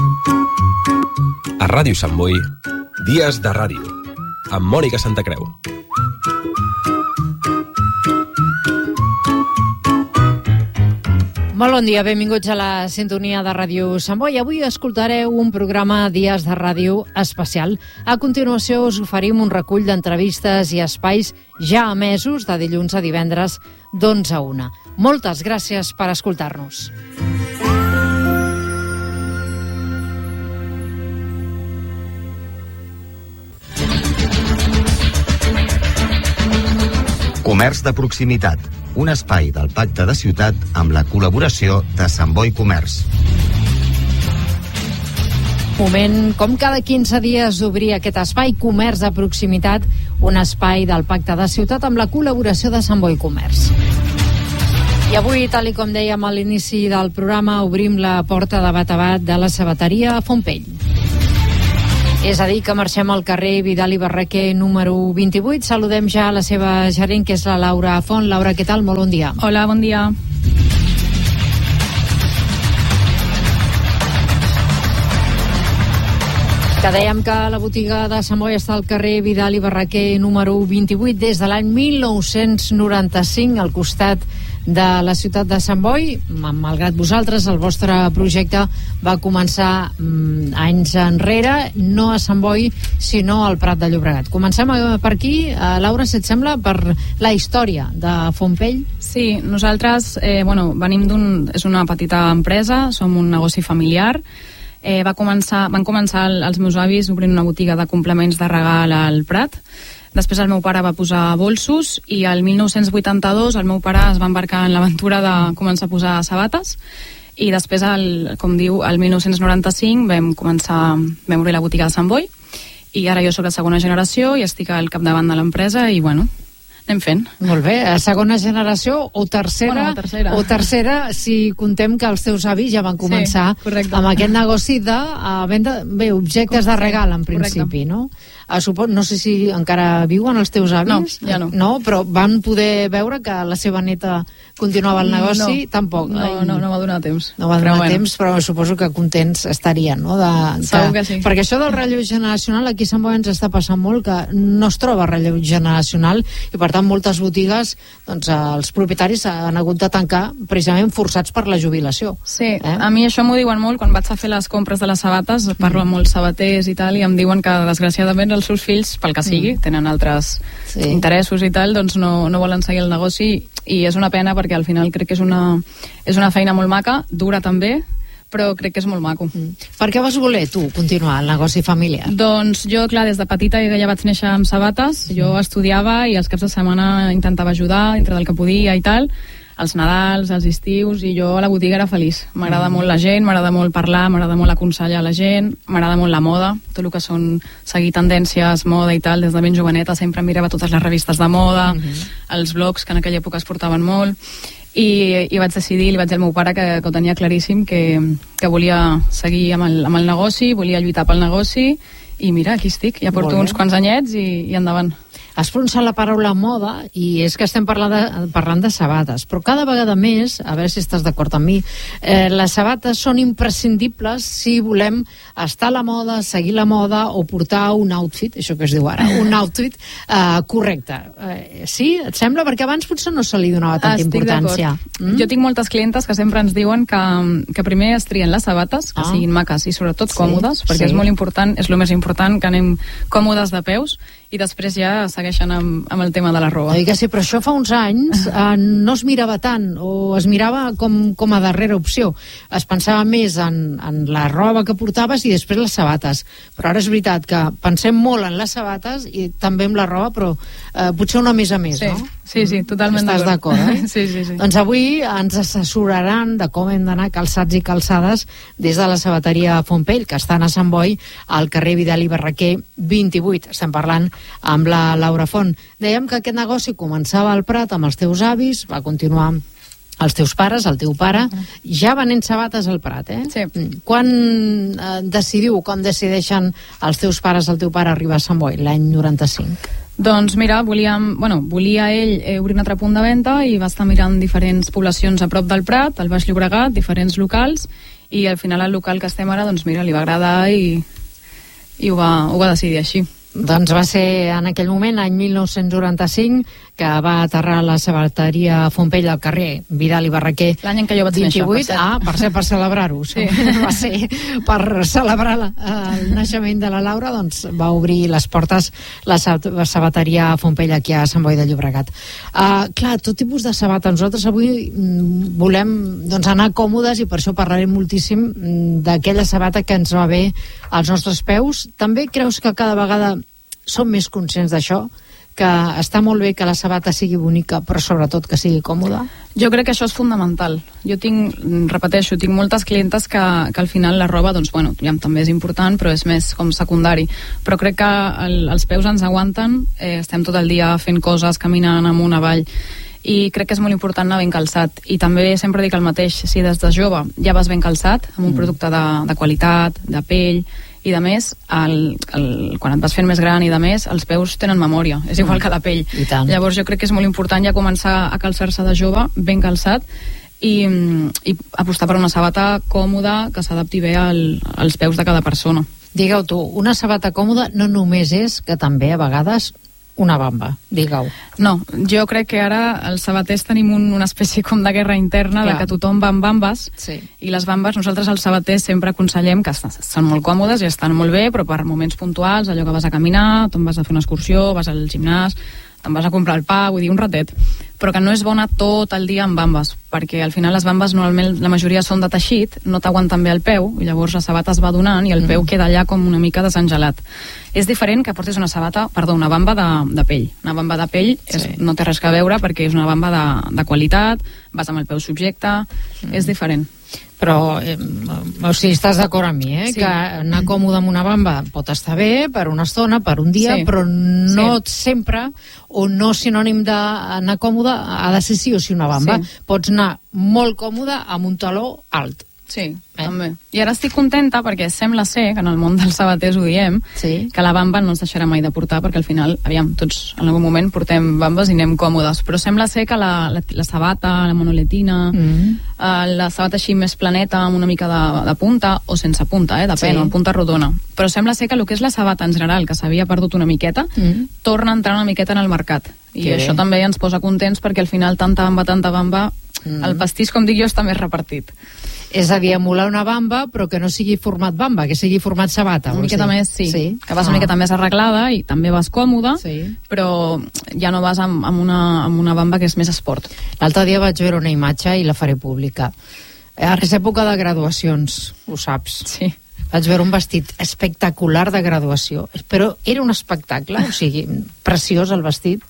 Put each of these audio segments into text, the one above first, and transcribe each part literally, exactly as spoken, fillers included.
A Ràdio Sant Boi, Dies de Ràdio, amb Mònica Santacreu. Molt bon dia, benvinguts a la sintonia de Ràdio Sant Boi. Avui escoltareu un programa Dies de Ràdio especial. A continuació us oferim un recull d'entrevistes i espais ja emesos de dilluns a divendres d'onze a una. Moltes gràcies per escoltar-nos. Comerç de proximitat, un espai del Pacte de Ciutat amb la col·laboració de Sant Boi Comerç. Moment, com cada quinze dies, d'obrir aquest espai Comerç de proximitat, un espai del Pacte de Ciutat amb la col·laboració de Sant Boi Comerç. I avui, tal i com dèiem a l'inici del programa, obrim la porta de bat a bat de la sabateria a Fontpell. És a dir, que marxem al carrer Vidal i Barraquer número vint-i-vuit. Saludem ja a la seva gerent, que és la Laura Font. Laura, què tal? Molt bon dia. Hola, bon dia. Que dèiem que la botiga de Sant Boi està al carrer Vidal i Barraquer número vint-i-vuit des de l'any mil nou-cents noranta-cinc, al costat de la ciutat de Sant Boi. Malgrat vosaltres, el vostre projecte va començar mm, anys enrere, no a Sant Boi, sinó al Prat de Llobregat. Comencem per aquí. Uh, Laura, si et sembla, per la història de Fontpell? Sí, nosaltres eh, bueno, venim d'un... és una petita empresa, som un negoci familiar. Eh, va començar, van començar el, els meus avis obrint una botiga de complements de regal al Prat. Després el meu pare va posar bolsos i el mil nou-cents vuitanta-dos el meu pare es va embarcar en l'aventura de començar a posar sabates i després, el, com diu, el mil nou-cents noranta-cinc vam començar, vam obrir la botiga de Sant Boi i ara jo soc la segona generació i estic al capdavant de l'empresa i bueno, anem fent. Molt bé, a segona generació o tercera, bueno, tercera. o tercera si contem que els teus avis ja van començar sí, amb aquest negoci de a venda, bé, objectes de regal en principi, correcte. No? A supos, no sé si encara viuen els teus avis. No, ja no. No, però van poder veure que la seva neta continuava el negoci? No, tampoc. No, no, no va donar temps. No va donar però bueno. temps, però suposo que contents estarien, no? De, Segur que, que sí. Perquè això del relleu generacional aquí a Sant Boi ens està passant molt que no es troba relleu generacional i per tant moltes botigues, doncs els propietaris han hagut de tancar precisament forçats per la jubilació. Sí, eh? A mi això m'ho diuen molt quan vaig a fer les compres de les sabates, parlo amb molts sabaters i tal i em diuen que desgraciadament els seus fills, pel que sigui, tenen altres sí. interessos i tal, doncs no, no volen seguir el negoci i és una pena perquè al final crec que és una, és una feina molt maca, dura també, però crec que és molt maco. Mm. Per què vas voler tu continuar el negoci familiar? Doncs jo, clar, des de petita ja vaig néixer amb sabates, jo estudiava i els caps de setmana intentava ajudar entre del que podia i tal, els Nadals, els estius, i jo a la botiga era feliç. M'agrada mm. molt la gent, m'agrada molt parlar, m'agrada molt aconsellar la gent, m'agrada molt la moda, tot el que són seguir tendències, moda i tal, des de ben joveneta sempre mirava totes les revistes de moda, mm-hmm. els blogs que en aquella època es portaven molt, i, i vaig decidir, li vaig dir al meu pare que, que ho tenia claríssim, que, que volia seguir amb el, amb el negoci, volia lluitar pel negoci, i mira, aquí estic, ja porto uns quants anyets i, i endavant. Has pronunciat la paraula moda i és que estem parlant de, parlant de sabates, però cada vegada més, a veure si estàs d'acord amb mi, eh, les sabates són imprescindibles si volem estar a la moda, seguir la moda o portar un outfit, això que es diu ara, un outfit eh, correcte. Eh, sí? Et sembla? Perquè abans potser no se li donava tanta Estic importància. Mm? Jo tinc moltes clientes que sempre ens diuen que, que primer es trien les sabates, que ah. siguin maques i sobretot sí, còmodes, perquè sí. és molt important, és el més important, que anem còmodes de peus i després ja segueixen amb, amb el tema de la roba. Oi que sí, però això fa uns anys eh, no es mirava tant, o es mirava com, com a darrera opció. Es pensava més en, en la roba que portaves i després les sabates. Però ara és veritat que pensem molt en les sabates i també en la roba, però eh, potser una més a més, sí. no? Sí, sí, totalment Estàs d'acord, eh? sí, sí, sí. Doncs avui ens assessoraran de com hem d'anar calçats i calçades des de la sabateria Fontpell, que estan a Sant Boi, al carrer Vidal i Barraquer vint-i-vuit. Estem parlant amb la Laura Font. Dèiem que aquest negoci començava al Prat amb els teus avis, va continuar els teus pares, el teu pare, ja venent sabates al Prat, eh? Sí. Quan eh, decidiu, com decideixen els teus pares, el teu pare, arribar a Sant Boi, l'any noranta-cinc? Doncs mira, volíem, bueno, volia ell eh, obrir un altre punt de venda i va estar mirant diferents poblacions a prop del Prat, al Baix Llobregat, diferents locals, i al final el local que estem ara, doncs mira, li va agradar i, i ho, va, ho va decidir així. Doncs va ser en aquell moment, l'any mil nou-cents noranta-cinc, que va aterrar la sabateria Fontpell al carrer Vidal i Barraquer. L'any en què jo vaig néixer, vint-i-vuit. Ah, per ser, per celebrar-ho. Sí. Va ser per celebrar la, el naixement de la Laura, doncs va obrir les portes la sabateria Fontpell aquí a Sant Boi de Llobregat. Uh, clar, tot tipus de sabata. Nosaltres avui volem doncs, anar còmodes i per això parlarem moltíssim d'aquella sabata que ens va bé als nostres peus. També creus que cada vegada som més conscients d'això, que està molt bé que la sabata sigui bonica, però sobretot que sigui còmoda? Jo crec que això és fonamental. Jo tinc, repeteixo, tinc moltes clientes que, que al final la roba, doncs bueno, ja també és important, però és més com secundari. Però crec que el, els peus ens aguanten, eh, estem tot el dia fent coses, caminant amunt avall, i crec que és molt important anar ben calçat. I també sempre dic el mateix, si des de jove ja vas ben calçat, amb un mm. producte de, de qualitat, de pell, i de més, el, el, quan et vas fent més gran i de més, els peus tenen memòria, és igual que la pell. Llavors jo crec que és molt important ja començar a calçar-se de jove, ben calçat, i, i apostar per una sabata còmoda que s'adapti bé al, als peus de cada persona. Digueu tu, una sabata còmoda no només és que també a vegades una bamba, digueu. No, jo crec que ara els sabaters tenim un, una espècie com de guerra interna, clar, de que tothom va amb bambes, sí. I les bambes, nosaltres els sabaters sempre aconsellem que són molt còmodes i estan molt bé, però per moments puntuals, allò que vas a caminar, te'n vas a fer una excursió, vas al gimnàs, te'n vas a comprar el pa, vull dir, un ratet, però que no és bona tot el dia amb bambes, perquè al final les bambes normalment la majoria són de teixit, no t'aguanten bé el peu, i llavors la sabata es va donant i el peu mm. queda allà com una mica desengelat. És diferent que portis una sabata, perdó, una bamba de, de pell. Una bamba de pell és, sí. No té res a veure perquè és una bamba de, de qualitat, vas amb el peu subjecte, mm. és diferent. Però, eh, o sigui, estàs d'acord amb mi, eh? Sí. Que anar còmode amb una bamba pot estar bé per una estona, per un dia, sí. Però no sí. Sempre, o no sinònim d'anar còmode, ha de ser sí o sí una bamba. Sí. Pots anar molt còmode amb un taló alt. Sí, eh? També. I ara estic contenta perquè sembla ser, que en el món dels sabaters ho diem, sí. Que la bamba no ens deixarà mai de portar, perquè al final, aviam, tots en algun moment portem bambes i anem còmodes, però sembla ser que la, la, la sabata, la monoletina, mm. eh, la sabata així més planeta, amb una mica de, de punta, o sense punta, eh, depèn, sí. O punta rodona. Però sembla ser que el que és la sabata en general, que s'havia perdut una miqueta, mm. torna a entrar una miqueta en el mercat. I que això bé. També ens posa contents perquè al final tanta bamba, tanta bamba, mm. el pastís, com dic jo, està més repartit. És a dir, emular una bamba, però que no sigui format bamba, que sigui format sabata. Una miqueta més, sí. sí. Que vas ah. una miqueta més arreglada i també vas còmoda, sí. Però ja no vas amb, amb, una, amb una bamba que és més esport. L'altre dia vaig veure una imatge i la faré pública. Ara és època de graduacions, ho saps. Sí. Vaig veure un vestit espectacular de graduació, però era un espectacle, o sigui, preciós el vestit,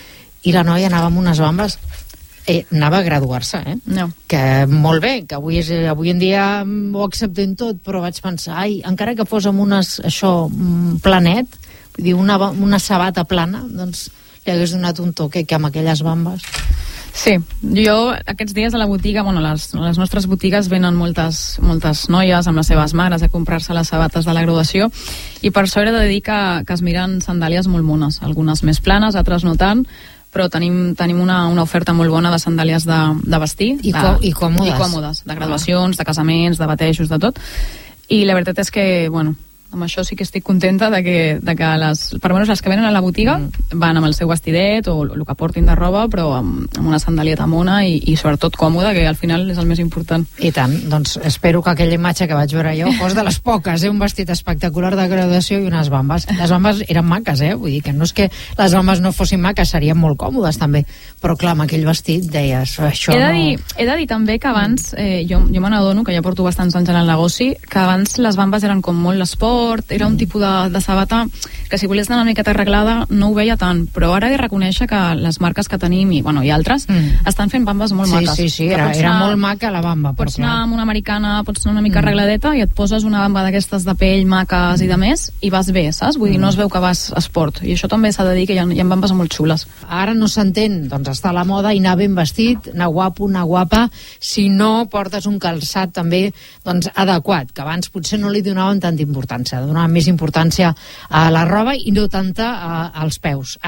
i la noia anava amb unes bambes. Eh, anava a graduar-se, eh? No. Que molt bé, que avui, és, avui en dia ho acceptem tot, però vaig pensar, ai, encara que fos amb unes, això, planet, vull dir, una, una sabata plana, doncs li hagués donat un toque que amb aquelles bambes. Sí, jo aquests dies a la botiga, bueno, les, les nostres botigues venen moltes, moltes noies amb les seves mares a comprar-se les sabates de la graduació, i per això he de dir que, que es miren sandàlies molt mones, algunes més planes, altres no tant, però tenim, tenim una, una oferta molt bona de sandàlies de, de vestir I, de, co i còmodes. I còmodes, de graduacions, de casaments, de batejos, de tot, i la veritat és que, bueno, amb això sí que estic contenta de que, de que les, per almenys les que venen a la botiga mm. van amb el seu vestidet o el que portin de roba, però amb, amb una sandalieta mona i, i sobretot còmoda, que al final és el més important. I tant, doncs espero que aquella imatge que vaig veure jo fos de les poques, eh? Un vestit espectacular de graduació i unes bambes. Les bambes eren maques, eh? Vull dir que no és que les bambes no fossin maques, serien molt còmodes també, però clar, amb aquell vestit deies, això he de no... dir, he de dir també que abans, eh, jo, jo me n'adono, que ja porto bastants anys en el negoci, que abans les bambes eren com molt l'esport, era un tipus de, de sabata que si volies anar una miqueta arreglada no ho veia tant, però ara he de reconèixer que les marques que tenim i, bueno, i altres mm. estan fent bambes molt sí, maques. Sí, sí, era, era anar, molt maca la bamba. Pots anar amb una americana, pots anar una mica mm. arregladeta i et poses una bamba d'aquestes de pell maques mm. i de més, i vas bé, saps? Vull mm. dir, no es veu que vas a esport, i això també s'ha de dir que hi ha, hi ha bambes molt xules. Ara no s'entén, doncs està a la moda i anar ben vestit, anar guapo, anar guapa, si no portes un calçat també doncs adequat, que abans potser no li donaven tanta importància, donaven més importància a la roba i no tanta a, als peus. Ara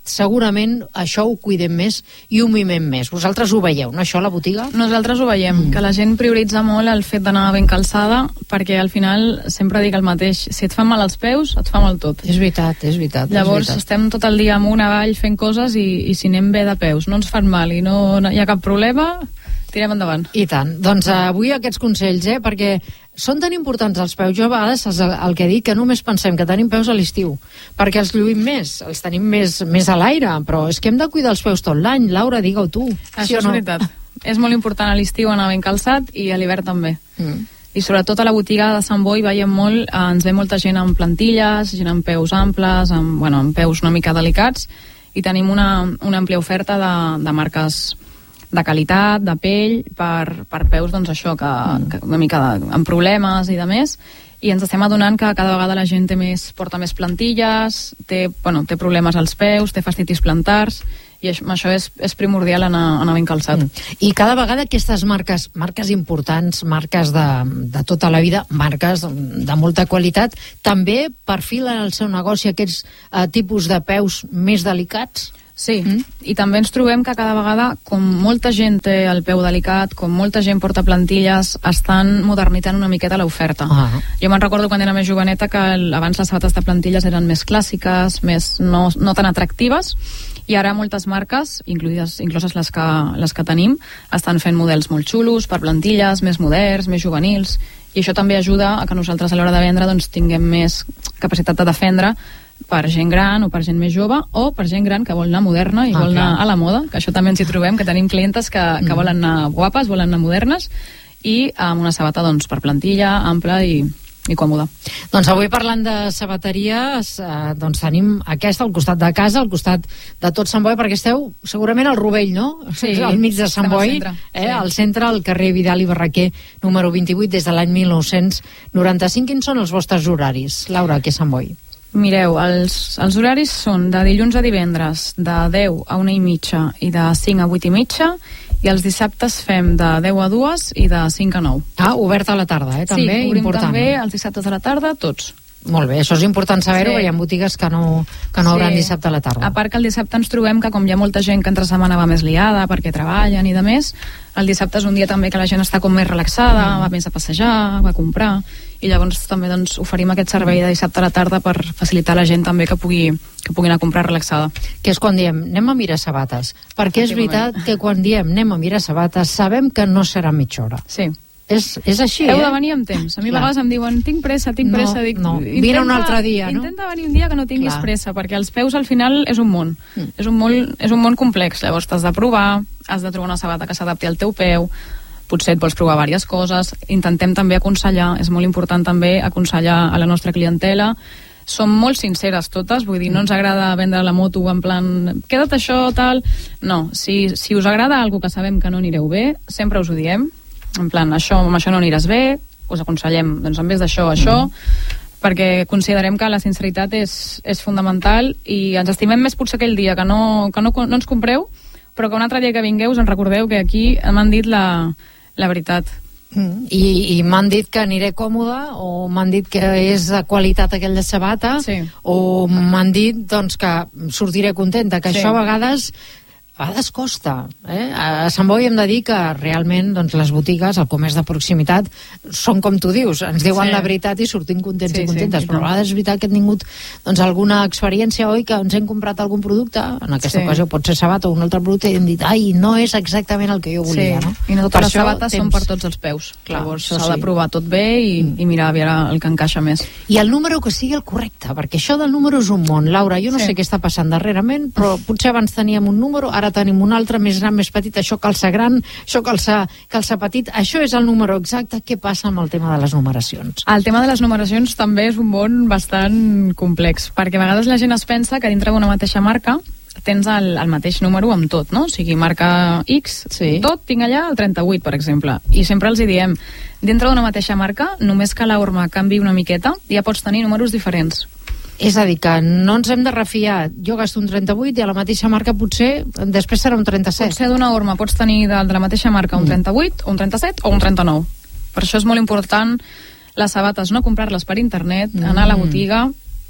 segurament això ho cuidem més i ho mimem més. Vosaltres ho veieu, no, això a la botiga? Nosaltres ho veiem, mm. que la gent prioritza molt el fet d'anar ben calçada, perquè al final sempre dic el mateix, si et fan mal els peus, et fa mal tot. És veritat, és veritat. Llavors és veritat. Estem tot el dia amunt avall fent coses i, i si anem bé de peus no ens fan mal i no, no hi ha cap problema, tirem endavant. I tant. Doncs avui aquests consells, eh, perquè són tan importants els peus. Jo a vegades el, el que dic que només pensem que tenim peus a l'estiu, perquè els lluïm més, els tenim més, més a l'aire, però és que hem de cuidar els peus tot l'any. Laura, digue-ho tu. Això sí és no? veritat. És molt important a l'estiu anar ben calçat i a l'hivern també. Mm. I sobretot a la botiga de Sant Boi veiem molt, eh, ens ve molta gent amb plantilles, gent amb peus amples, amb, bueno, amb peus una mica delicats, i tenim una, una àmplia oferta de, de marques de qualitat, de pell, per, per peus, doncs això, que, mm. que una mica de, amb problemes i de més, i ens estem adonant que cada vegada la gent té més, porta més plantilles, té, bueno, té problemes als peus, té fastitis plantars, i això, això és, és primordial anar, anar ben calçat. Mm. I cada vegada aquestes marques, marques importants, marques de, de tota la vida, marques de molta qualitat, també perfilen el seu negoci aquests eh, tipus de peus més delicats? Sí, mm. i també ens trobem que cada vegada, com molta gent té el peu delicat, com molta gent porta plantilles, estan modernitzant una miqueta l'oferta. Ah. Jo me'n recordo quan era més joveneta que el, abans les sabates de plantilles eren més clàssiques, més no, no tan atractives, i ara moltes marques, incluïdes, incloses les que, les que tenim, estan fent models molt xulos per plantilles, més moderns, més juvenils, i això també ajuda a que nosaltres a l'hora de vendre doncs, tinguem més capacitat de defendre per gent gran o per gent més jove o per gent gran que vol anar moderna i ah, vol anar clar. a la moda, que això també ens hi trobem, que tenim clientes que, que mm. volen anar guapes, volen anar modernes, i amb una sabata doncs, per plantilla, ampla i, i còmoda. Doncs avui parlant de sabateries, eh, doncs tenim aquesta al costat de casa, al costat de tot Sant Boi, perquè esteu segurament al Rovell, no? Sí, al mig de Sant Boi, al centre, eh, sí. al centre, al carrer Vidal i Barraquer, número vint-i-vuit, des de l'any mil nou-cents noranta-cinc. Quins són els vostres horaris, Laura, aquí a Sant Boi? Mireu, els, els horaris són de dilluns a divendres de deu a una i mitja i de cinc a vuit i mitja, i els dissabtes fem de deu a dues i de cinc a nou. Ah, obert a la tarda, eh? També sí, obrim important. també els dissabtes a la tarda, tots. Molt bé, això és important saber-ho, sí. perquè hi ha botigues que no, que no sí. hauran dissabte a la tarda. A part que el dissabte ens trobem que com hi ha molta gent que entre setmana va més liada perquè treballen i de més, el dissabte és un dia també que la gent està com més relaxada, mm. va més a passejar, va a comprar, i llavors també doncs, oferim aquest servei de dissabte a la tarda per facilitar a la gent també que pugui, que pugui anar a comprar relaxada. Que és quan diem, anem a mirar sabates, perquè és veritat que quan diem anem a mirar sabates sabem que no serà mitja hora. Sí. És, és així, Heu eh? de venir amb temps. A mi a vegades em diuen, tinc pressa, tinc no, pressa. Dic, no, vine un altre dia, no? Intenta venir un dia que no tinguis Clar. pressa, perquè els peus al final és un món. Mm. És, un món és un món complex. Llavors t'has de provar, has de trobar una sabata que s'adapti al teu peu, potser et vols provar diverses coses. Intentem també aconsellar, és molt important també aconsellar a la nostra clientela. Som molt sinceres totes, vull dir, no ens agrada vendre la moto en plan, queda't això, tal. No, si, si us agrada alguna que sabem que no anireu bé, sempre us ho diem. En plan, això, amb això no aniràs bé, us aconsellem, doncs en vez d'això, això, mm. perquè considerem que la sinceritat és, és fundamental i ens estimem més potser aquell dia que no, que no, no ens compreu, però que un altre dia que vingueu us en recordeu que aquí m'han dit la, la veritat. Mm. I, i m'han dit que aniré còmoda, o m'han dit que és de qualitat aquella sabata, sí. o m'han dit doncs, que sortiré contenta, que sí. això a vegades... a vegades costa, eh? A Sant Boi hem de dir que realment doncs, les botigues, el comerç de proximitat, són com tu dius, ens diuen sí. la veritat i sortim contents sí, i contentes, sí, però a vegades és veritat que hem tingut doncs, alguna experiència, oi, que ens hem comprat algun producte, en aquesta sí. ocasió pot ser sabata o un altre producte, i hem dit, ai, no és exactament el que jo volia, sí. no? I no totes les sabates temps... són per tots els peus. Clar, llavors s'ha sí. de provar tot bé i, mm. i mirar a veure el que encaixa més. I el número que sigui el correcte, perquè això del número és un món. Laura, jo no sí. sé què està passant darrerament, però potser abans teníem un número, ara tenim un altre, més gran, més petit, això calça gran, això calça, calça petit, això és el número exacte. Què passa amb el tema de les numeracions? El tema de les numeracions també és un món bastant complex, perquè a vegades la gent es pensa que dintre d'una mateixa marca tens el, el mateix número amb tot, no? O sigui, marca X, sí. tot, tinc allà el trenta-vuit, per exemple. I sempre els hi diem, dintre d'una mateixa marca, només que la horma canvi una miqueta, ja pots tenir números diferents. És a dir, que no ens hem de refiar, jo gasto un trenta-vuit i a la mateixa marca potser després serà un trenta-set. Potser d'una horma pots tenir de, de la mateixa marca un trenta-vuit, un trenta-set o un trenta-nou. Per això és molt important les sabates no comprar-les per internet, mm. anar a la botiga,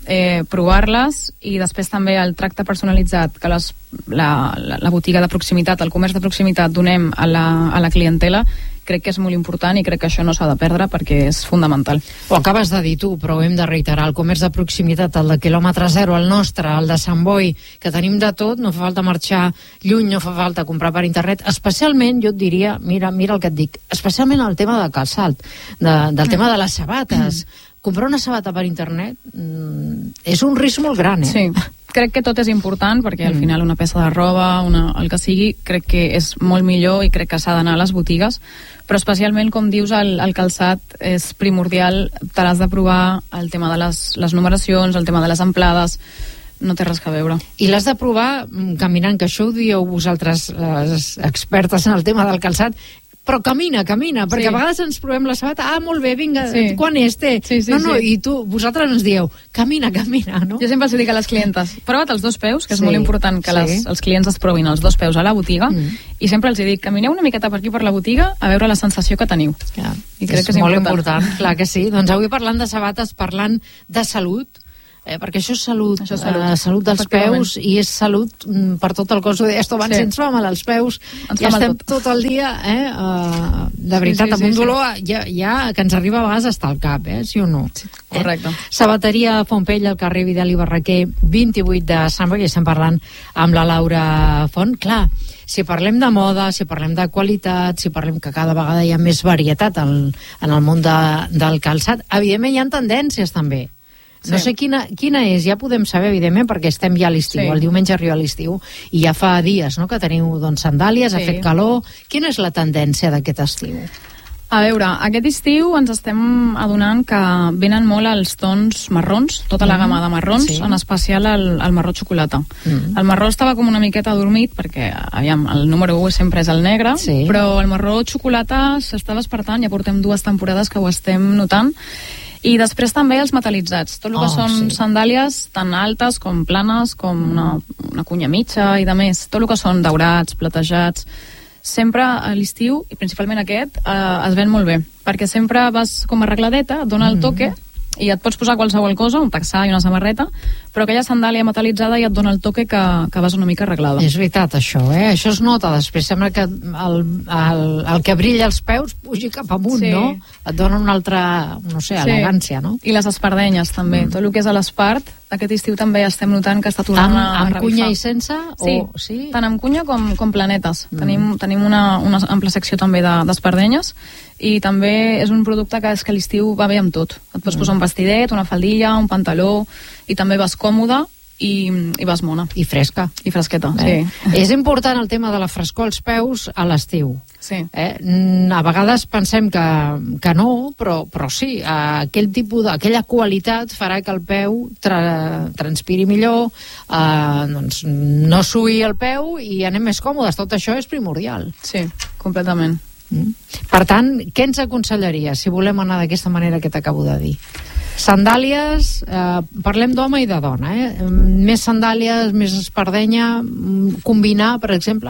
eh, provar-les, i després també el tracte personalitzat que les, la, la, la botiga de proximitat, el comerç de proximitat donem a la, a la clientela, crec que és molt important i crec que això no s'ha de perdre perquè és fundamental. Ho acabes de dir tu, però ho hem de reiterar. El comerç de proximitat, el de quilòmetre zero, el nostre, el de Sant Boi, que tenim de tot, no fa falta marxar lluny, no fa falta comprar per internet. Especialment, jo et diria, mira, mira el que et dic, especialment el tema del calçat, de, del tema de les sabates. Comprar una sabata per internet mm, és un risc molt gran, eh? Sí, crec que tot és important perquè al final una peça de roba, una, el que sigui, crec que és molt millor i crec que s'ha d'anar a les botigues, però especialment, com dius, el, el calçat és primordial, te l'has de provar, el tema de les, les numeracions, el tema de les amplades, no té res que veure. I l'has de provar caminant, que això ho dieu vosaltres, les expertes en el tema del calçat, però camina, camina, perquè sí. A vegades ens provem la sabata, ah, molt bé, vinga, sí. Quan és, té? Sí, sí, no, no, sí. I tu, vosaltres ens dieu, camina, camina, no? Jo sempre els dic a les clientes, prova't els dos peus, que és sí. Molt important que sí. les, els clients es provin els dos peus a la botiga, mm. i sempre els dic, camineu una miqueta per aquí per la botiga a veure la sensació que teniu. Ja. I crec és, que és molt important. important. Clar que sí. Doncs avui parlant de sabates, parlant de salut, Eh, perquè això és salut, això és salut. Eh, salut dels peus i és salut mm, per tot el cos. Ho deies tu abans, sí. Ens fa mal als peus, ens ja estem tot. tot el dia, eh, uh, de veritat, sí, sí, amb un sí, dolor sí. Ja, ja que ens arriba a vegades hasta el cap, eh, sí o no? Sí, correcte. Eh? Sabateria Fontpell, al carrer Vidal i Barraquer, vint-i-vuit de Sant Boi, i estem parlant amb la Laura Font. Clar, si parlem de moda, si parlem de qualitat, si parlem que cada vegada hi ha més varietat en, en el món de, del calçat, evidentment hi ha tendències també. No sí. sé quina, quina és, ja podem saber, evidentment, perquè estem ja a l'estiu, sí. El diumenge arriba a l'estiu, i ja fa dies, no?, que teniu doncs, sandàlies, sí. Ha fet calor. Quina és la tendència d'aquest estiu? A veure, aquest estiu ens estem adonant que venen molt els tons marrons, tota la mm. gamma de marrons, sí. En especial el, el marró xocolata. Mm. El marró estava com una miqueta adormit, perquè, aviam, el número u sempre és el negre, sí. Però el marró xocolata s'està despertant, ja portem dues temporades que ho estem notant. I després també els metalitzats, tot el que oh, són sí. Sandàlies tan altes com planes, com una, una cunya mitja i de més, tot el que són daurats, platejats, sempre a l'estiu, i principalment aquest, eh, es ven molt bé, perquè sempre vas com arregladeta, et dona el toque, mm. I et pots posar qualsevol cosa, un texà i una samarreta, però aquella sandàlia metalitzada ja et dona el toque que, que vas una mica arreglada. És veritat, això, eh? Això es nota després, sembla que el, el, el que brilla als peus pugi cap amunt, sí. No? Et dona una altra, no sé, sí. Elegància, no? I les espardenyes, també. Mm. Tot el que és a l'espart, aquest estiu també estem notant que està tornant amb, a, a amb revifar. Cunya i sense? Sí, o, sí? Tant amb cunya com, com planetes. Mm. Tenim, tenim una, una ampla secció també d'espardenyes, i també és un producte que és que a l'estiu va bé amb tot. Et pots mm. posar un vestidet, una faldilla, un pantaló, i també vas còmode i, i vas mona. I fresca. I fresqueta, eh? Sí. És important el tema de la frescor als peus a l'estiu. Sí. Eh? A vegades pensem que, que no, però, però sí, aquell tipus de, aquella qualitat farà que el peu tra, transpiri millor, eh, doncs no suï el peu i anem més còmodes. Tot això és primordial. Sí, completament. Mm. Per tant, què ens aconsellaria si volem anar d'aquesta manera que t'acabo de dir? Sandàlies, eh, parlem d'home i de dona, eh? Més sandàlies, més espardenya, combinar, per exemple?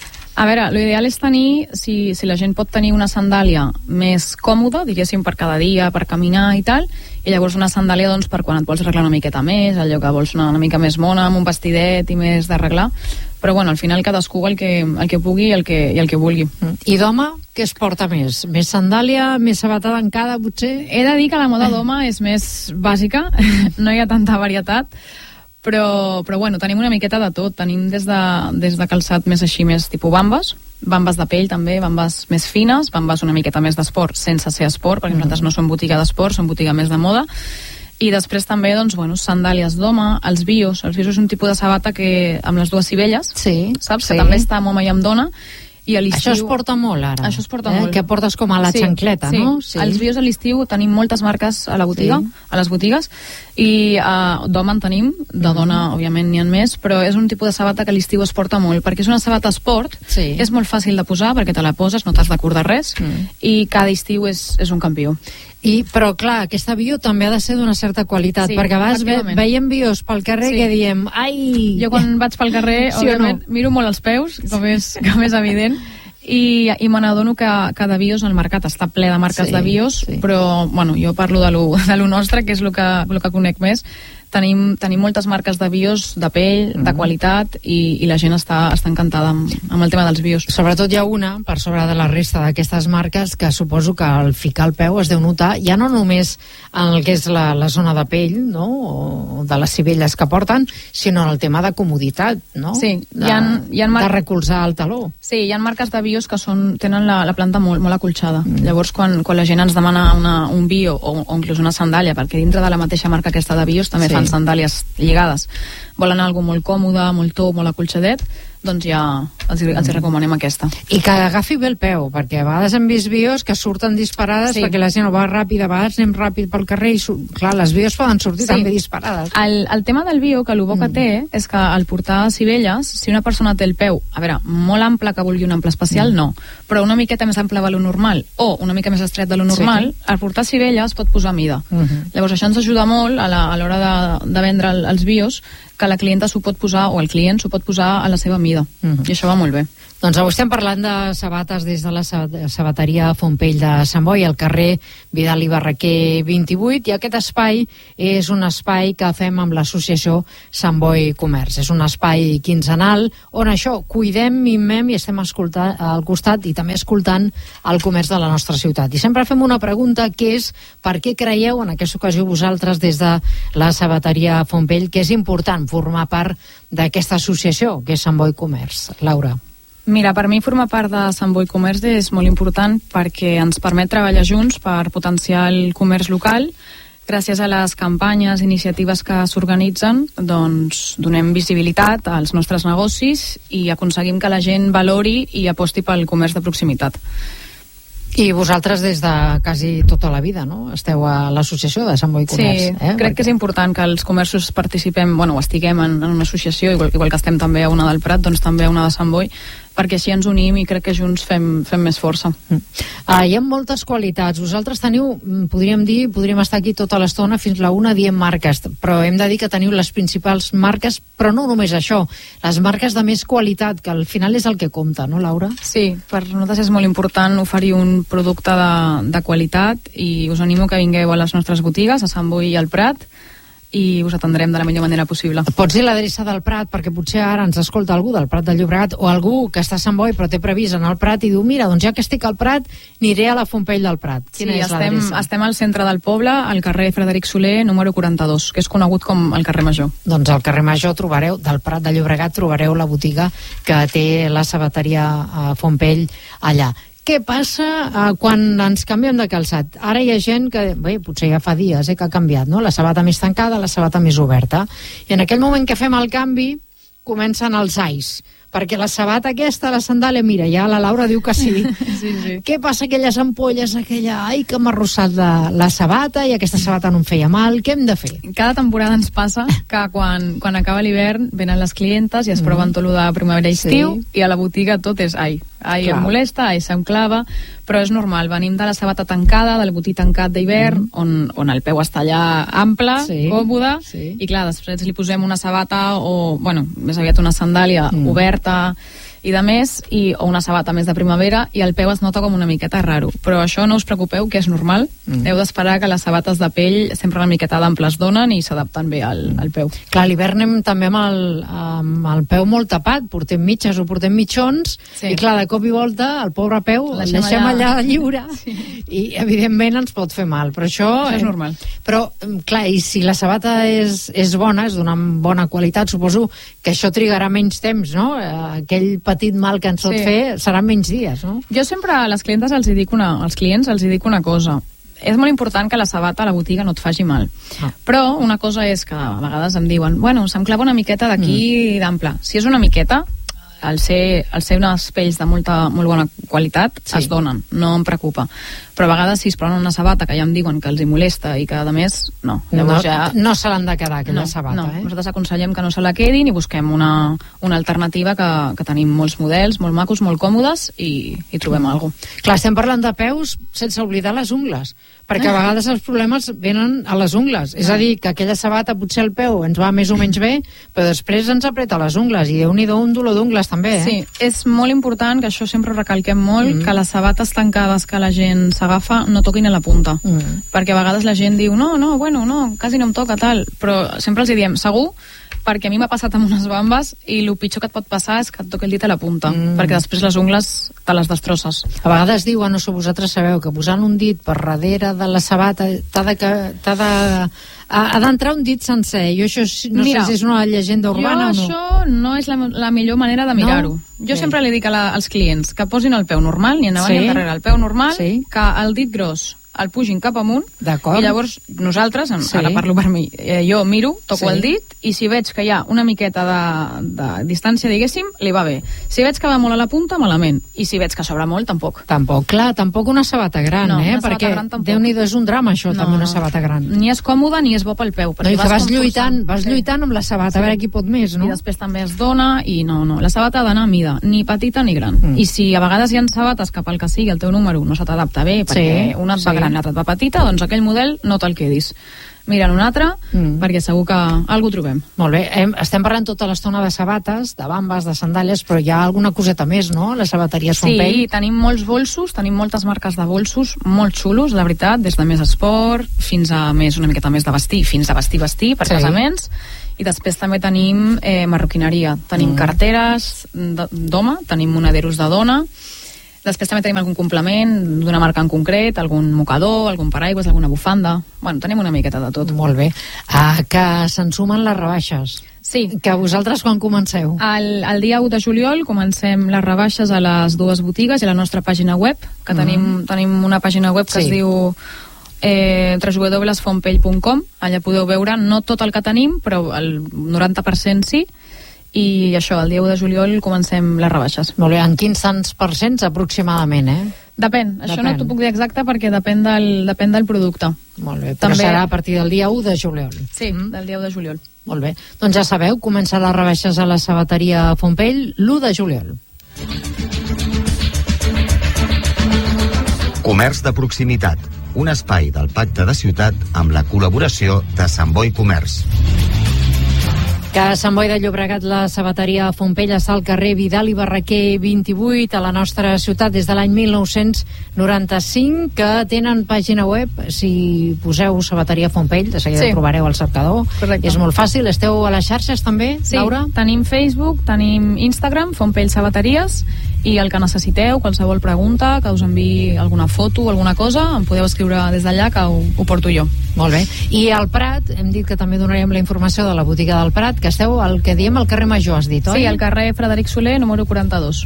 A veure, l'ideal és tenir, si, si la gent pot tenir una sandàlia més còmoda, diguéssim, per cada dia, per caminar i tal, i llavors una sandàlia doncs, per quan et vols arreglar una miqueta més, allò que vols una, una mica més mona, amb un vestidet i més d'arreglar, però bueno, al final cadascú el que, el que pugui i el que, i el que vulgui. I d'home, què es porta més? Més sandàlia, més sabata d'encada, potser? He de dir que la moda d'home és més bàsica, no hi ha tanta varietat, però, però bueno, tenim una miqueta de tot. Tenim des de, des de calçat més així, més tipus bambes, bambes de pell també, bambes més fines, bambes una miqueta més d'esport, sense ser esport, perquè mm. nosaltres no som botiga d'esport, som botiga més de moda. I després també, doncs, bueno, sandàlies d'home, els bios. Els bios és un tipus de sabata que amb les dues cibelles, sí, saps? Sí. Que també està amb home i amb dona. I a l'estiu... Això es porta molt ara. Això es porta eh? molt. Que portes com a la sí, xancleta, sí. no? Sí. Els bios a l'estiu tenim moltes marques a la botiga, sí. A les botigues, i uh, d'home en tenim, de mm. dona òbviament n'hi ha més, però és un tipus de sabata que a l'estiu es porta molt, perquè és una sabata esport, sí. És molt fàcil de posar perquè te la poses, no t'has d'acordar res, mm. i cada estiu és, és un campió. I, però clar, aquesta bio també ha de ser d'una certa qualitat, sí, perquè a vegades ve, veiem bios pel carrer, sí. Que diem, ai... Jo quan vaig pel carrer, sí, òbviament, no? Miro molt els peus, com és, com és evident, i, i me n'adono que cada bios al mercat està ple de marques, sí, de bios, sí. Però bueno, jo parlo de lo, de lo nostre, que és el que, lo que conec més. tenim, tenim moltes marques de bios, de pell, mm-hmm. de qualitat, i, i la gent està, està encantada amb, amb el tema dels bios. Sobretot hi ha una, per sobre de la resta d'aquestes marques, que suposo que al ficar el peu es deu notar, ja no només en el que és la, la zona de pell, no?, o de les sivelles que porten, sinó en el tema de comoditat, no?, sí, de, hi ha, hi ha mar... de recolzar el taló. Sí, hi ha marques de bios que són, tenen la, la planta molt, molt acolxada. Mm. Llavors, quan, quan la gent ens demana una, un bio o, o inclús una sandàlia, perquè dintre de la mateixa marca aquesta de bios també sí. fan sandàlies lligades, volen algo molt còmode, molt tou, molt acolxadet, doncs ja els, els hi recomanem aquesta. I que agafi bé el peu, perquè a vegades hem vist bios que surten disparades, sí. perquè la gent va ràpid, a vegades anem ràpid pel carrer i surt... clar, les bios poden sortir sí. també disparades. El, el tema del bio, que el bo que mm. té és que al portar sivelles, si una persona té el peu, a veure, molt ample, que vulgui un ample especial, mm. no, però una miqueta més ample de lo normal o una mica més estret de lo normal, sí. al portar sivelles pot posar mida. Mm-hmm. Llavors això ens ajuda molt a l'hora de, de vendre el, els bios, que la clienta s'ho pot posar, o el client s'ho pot posar a la seva mida. Mm-hmm. I això va molt bé. Doncs avui estem parlant de sabates des de la sabateria Fontpell de Sant Boi, al carrer Vidal i Barraquer vint-i-vuit, i aquest espai és un espai que fem amb l'associació Sant Boi Comerç. És un espai quinzenal on això, cuidem, mimem i estem escoltant, al costat i també escoltant el comerç de la nostra ciutat. I sempre fem una pregunta, que és per què creieu en aquesta ocasió vosaltres des de la sabateria Fontpell que és important formar part d'aquesta associació que és Sant Boi Comerç? Laura. Mira, per mi formar part de Sant Boi Comerç és molt important perquè ens permet treballar junts per potenciar el comerç local. Gràcies a les campanyes, iniciatives que s'organitzen, doncs donem visibilitat als nostres negocis i aconseguim que la gent valori i aposti pel comerç de proximitat. I vosaltres des de quasi tota la vida, no?, esteu a l'associació de Sant Boi Comerç. Sí, eh? crec Perquè... que és important que els comerços participem, bueno, o estiguem en, en una associació, igual, igual que estem també a una del Prat, doncs també a una de Sant Boi, perquè així ens unim i crec que junts fem, fem més força. Mm. Ah, hi ha moltes qualitats. Vosaltres teniu, podríem dir, podríem estar aquí tota l'estona fins la una dient marques, però hem de dir que teniu les principals marques, però no només això, les marques de més qualitat, que al final és el que compta, no, Laura? Sí, per nosaltres és molt important oferir un producte de, de qualitat i us animo que vingueu a les nostres botigues, a Sant Boi i al Prat, i us atendrem de la millor manera possible. Pots dir l'adreça del Prat, perquè potser ara ens escolta algú del Prat de Llobregat o algú que està a Sant Boi però té previst anar al Prat i diu, mira, doncs ja que estic al Prat aniré a la Fontpell del Prat. Quina sí, és estem, l'adreça? Estem al centre del poble, al carrer Frederic Soler, número quaranta-dos, que és conegut com el carrer Major. Doncs al carrer Major trobareu, del Prat de Llobregat, trobareu la botiga que té la sabateria a Fontpell allà. Què passa eh, quan ens canviem de calçat? Ara hi ha gent que, bé, potser ja fa dies eh, que ha canviat, no? La sabata més tancada, la sabata més oberta. I en aquell moment que fem el canvi, comencen els ais. Perquè la sabata aquesta, la sandàlia, mira, ja la Laura diu que sí. sí, sí. Què passa aquelles ampolles, aquella, ai, que m'ha arrossat la, la sabata i aquesta sabata no em feia mal, què hem de fer? Cada temporada ens passa que quan, quan acaba l'hivern venen les clientes i es proven mm. tot el de primavera i estiu, sí. i a la botiga tot és ai. Ai, Clar. em molesta, ai, se'm clava, però és normal, venim de la sabata tancada, del botí tancat d'hivern, mm. on, on el peu està allà ample, sí. còmode, sí. i clar, després li posem una sabata o, bueno, més aviat una sandàlia mm. oberta i de més, i, o una sabata més de primavera, i el peu es nota com una miqueta raro. Però això no us preocupeu, que és normal. Mm. Heu d'esperar que les sabates de pell sempre una miqueta d'ample es donen i s'adapten bé al, al peu. Clar, a l'hivern anem també amb el, amb el peu molt tapat, portem mitges o portem mitjons, sí. i clar, de cop i volta el pobre peu el deixem, deixem allà, allà lliure, sí. i evidentment ens pot fer mal. Però això, això és normal. Però, clar, i si la sabata és, és bona, és d'una bona qualitat, suposo que això trigarà menys temps, no? Aquell petit mal que ens pot sí. fer serà menys dies, no? Jo sempre a les clientes els hi dic una, als clients els hi dic una cosa. És molt important que la sabata a la botiga no et faci mal. Ah. Però una cosa és que a vegades em diuen, bueno, se'm clava una miqueta d'aquí mm. d'ample. Si és una miqueta, al ser, al ser unes pells de molta, molt bona qualitat, sí. es donen, no em preocupa. Però a vegades si es proven una sabata que ja em diuen que els hi molesta i que a més, no. Llavors no, ja... no se l'han de quedar aquella no, sabata, no. eh? Nosaltres aconsellem que no se la quedin i busquem una, una alternativa que, que tenim molts models, molt macos, molt còmodes i, i trobem mm. alguna cosa. Clar, estem parlant de peus sense oblidar les ungles, perquè a vegades els problemes venen a les ungles. És a dir, que aquella sabata potser el peu ens va més o menys bé, però després ens apreta les ungles i Déu-n'hi-do un dolor d'ungles també, eh? Sí, és molt important, que això sempre ho recalquem molt, mm. que les sabates tancades que la gent s'agafa no toquin a la punta. Mm. Perquè a vegades la gent diu, no, no, bueno, no, quasi no em toca, tal. Però sempre els hi diem, segur, perquè a mi m'ha passat amb unes bambes i el pitjor que et pot passar és que et toqui el dit a la punta, mm. perquè després les ungles te les destrosses. A vegades diuen, no sé, vosaltres sabeu, que posant un dit per darrere de la sabata t'ha de... T'ha de ha d'entrar un dit sencer. Jo això no Mira, sé si és una llegenda urbana o no. Jo això no és la, la millor manera de mirar-ho. No? Jo Bé. sempre li dic a la, als clients que posin el peu normal, ni endavant sí. ni endarrere, el peu normal, sí. que el dit gros el pugin cap amunt, i llavors nosaltres, sí. ara parlo per mi, eh, jo miro, toco sí. el dit, i si veig que hi ha una miqueta de, de distància, diguéssim, li va bé. Si veig que va molt a la punta, malament. I si veig que sobra molt, tampoc. Tampoc, clar, tampoc una sabata gran, no, eh? Perquè Déu-n'hi-do, és un drama, això, no, també una sabata gran. Ni és còmode, ni és bo pel peu. No, i que vas, vas lluitant, vas sí. lluitant amb la sabata, sí. a veure qui pot més, no? I després també es dona, i no, no. La sabata ha d'anar a mida, ni petita ni gran. Mm. I si a vegades hi ha sabates que pel que sigui el teu número no se t'adapta bé, perquè sí. una et va sí. gran, l'altra et va petita, doncs aquell model no te'l quedis. Mira'n un altre, mm. perquè segur que algú trobem. Molt bé, hem, estem parlant tota l'estona de sabates, de bambes, de sandàlies, però hi ha alguna coseta més, no? La sabateria Fontpell. Sí, tenim molts bolsos, tenim moltes marques de bolsos molt xulos, la veritat, des de més esport fins a més, una miqueta més de vestir, fins a vestir-vestir per sí. casaments. I després també tenim eh, marroquineria. Tenim mm. carteres d'home, tenim monaderos de dona. Després també tenim algun complement d'una marca en concret, algun mocador, algun paraigües, alguna bufanda. Bueno, tenim una miqueta de tot. Molt bé. Ah, que se'n sumen les rebaixes. Sí. Que vosaltres quan comenceu? El, el dia u de juliol comencem les rebaixes a les dues botigues i a la nostra pàgina web, que mm. tenim, tenim una pàgina web que sí. es diu eh, w w w punt fontpell punt com. Allà podeu veure no tot el que tenim, però el noranta per cent sí. I això, el dia u de juliol comencem les rebaixes. Molt bé, en quins tants percents aproximadament, eh? Depèn, això depèn. No t'ho puc dir exacte perquè depèn del, depèn del producte. Molt bé, però també serà a partir del dia u de juliol. Sí, mm. del dia u de juliol. Molt bé, doncs ja sabeu, començar les rebaixes a la sabateria Fontpell l'u de juliol. Comerç de proximitat, un espai del Pacte de Ciutat amb la col·laboració de Sant Boi Comerç. Que a Sant Boi de Llobregat la sabateria Fontpell està al carrer Vidal i Barraquer vint-i-vuit a la nostra ciutat des de l'any mil nou-cents noranta-cinc, que tenen pàgina web. Si poseu sabateria Fontpell, de seguida sí. trobareu al cercador. Correcte. És molt fàcil. Esteu a les xarxes també, sí, Laura? Tenim Facebook, tenim Instagram, Fontpell Sabateries, i el que necessiteu, qualsevol pregunta, que us enviï alguna foto, alguna cosa, em podeu escriure des d'allà, que ho, ho porto jo. Molt bé. I al Prat, hem dit que també donaríem la informació de la botiga del Prat, que esteu al que diem al carrer Major, has dit, oi? Sí, al carrer Frederic Soler, número quaranta-dos.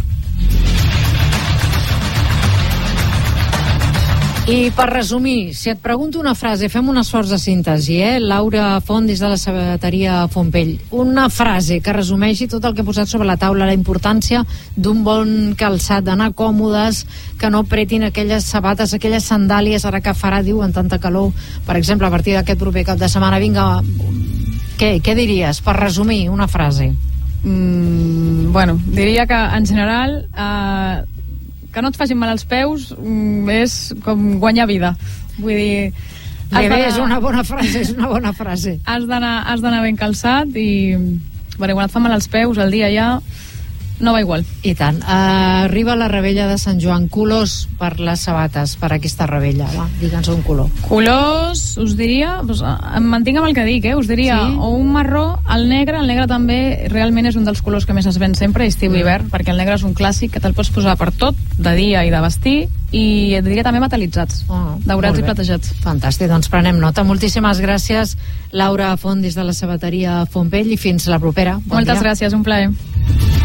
I per resumir, si et pregunto una frase, fem un esforç de síntesi, eh? Laura Font, des de la sabateria Fontpell. Una frase que resumeixi tot el que he posat sobre la taula, la importància d'un bon calçat, d'anar còmodes, que no pretin aquelles sabates, aquelles sandàlies, ara que farà, diu, en tanta calor. Per exemple, a partir d'aquest proper cap de setmana, vinga, què, què diries, per resumir, una frase? Mm, bueno, diria que, en general... Eh, que no et facin mal als peus és com guanyar vida. Vull dir... Bé, bé, és una bona frase, és una bona frase. Has d'anar has d'anar ben calçat i... Bueno, quan et fa mal als peus, el dia ja no va igual. I tant. Uh, arriba la rebella de Sant Joan. Colors per les sabates, per aquesta rebella. Va, digue'ns un color. Colors, us diria... Doncs, em mantinc amb el que dic, eh? Us diria sí? o un marró, el negre. El negre també realment és un dels colors que més es ven sempre, estiu i hivern, perquè el negre és un clàssic que te'l pots posar per tot, de dia i de vestir, i et diria també metal·litzats, oh, daurats i platejats. Fantàstic, doncs prenem nota. Moltíssimes gràcies, Laura Font, des de la sabateria Fontpell, i fins la propera. Bon Moltes dia. Gràcies, un plaer.